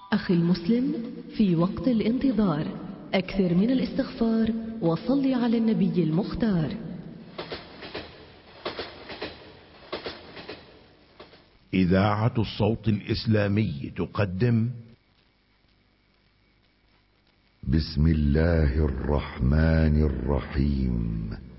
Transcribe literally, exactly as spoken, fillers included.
أخي المسلم، في وقت الانتظار أكثر من الاستغفار وصل على النبي المختار. إذاعة الصوت الإسلامي تقدم بسم الله الرحمن الرحيم.